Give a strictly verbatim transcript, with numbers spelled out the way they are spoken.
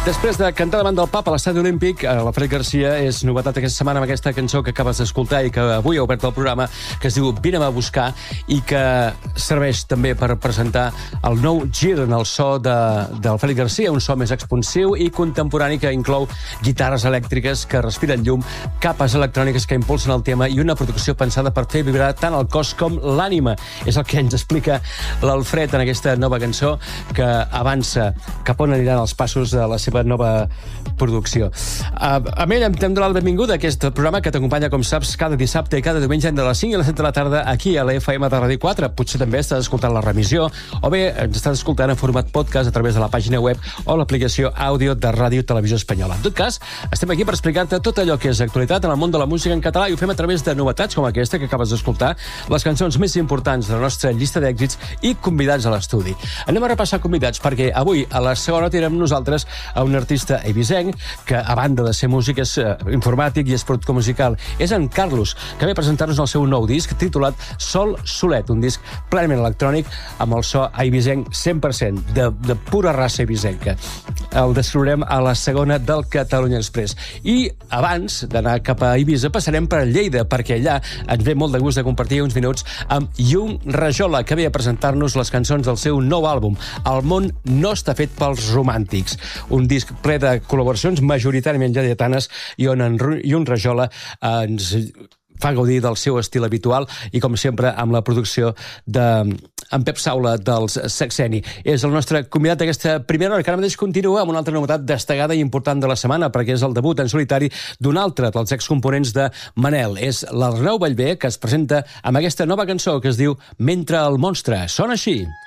Després de cantar davant del Papa a l'Estadi Olímpic, la Fred Garcia és novetat aquesta setmana amb aquesta cançó que acabes d'escoltar i que avui ha obert el programa, que es diu Vine'm a buscar, i que serveix també per presentar el nou gir en el so de, del Fred Garcia, un so més expansiu i contemporani que inclou guitarres elèctriques que respiren llum, capes electròniques que impulsen el tema i una producció pensada per fer vibrar tant el cos com l'ànima. És el que ens explica l'Alfred en aquesta nova cançó que avança cap on aniran els passos de la seva nova producció. Uh, amb ell hem de donar la benvinguda a aquest programa que t'acompanya, com saps, cada dissabte i cada diumenge entre les cinc i les set de la tarda aquí a la F M de Ràdio quatre. Potser també estàs escoltant la remissió o bé ens estàs escoltant en format podcast a través de la pàgina web o l'aplicació àudio de Ràdio Televisió Espanyola. En tot cas, estem aquí per explicar-te tot allò que és actualitat en el món de la música en català i ho fem a través de novetats com aquesta que acabes d'escoltar, les cançons més importants de la nostra llista d'èxits i convidats a l'estudi. Anem a repassar convidats perquè avui a la segona hora tindrem nosaltres a un artista eivissenc que, a banda de ser músic, és uh, informàtic i és productor musical. És en Carlos, que ve a presentar-nos el seu nou disc titulat Sol Solet, un disc plenament electrònic amb el so eivissenc cent per cent, de, de pura raça eivissenca. El descriurem a la segona del Catalunya Express. I abans d'anar cap a Eivissa passarem per Lleida, perquè allà ens ve molt de gust de compartir uns minuts amb Yung Rajola, que ve a presentar-nos les cançons del seu nou àlbum, El món no està fet pels romàntics, un disc ple de col·laboracions majoritàriament lleidatanes i on en Yung Rajola ens fa gaudir del seu estil habitual i, com sempre, amb la producció de en Pep Saula dels Sexeni. És el nostre convidat d'aquesta primera hora, que ara mateix continua amb una altra novetat destacada i important de la setmana, perquè és el debut en solitari d'un altre dels excomponents de Manel. És l'Arnau Ballbé, que es presenta amb aquesta nova cançó que es diu Mentre el monstre. Sona així.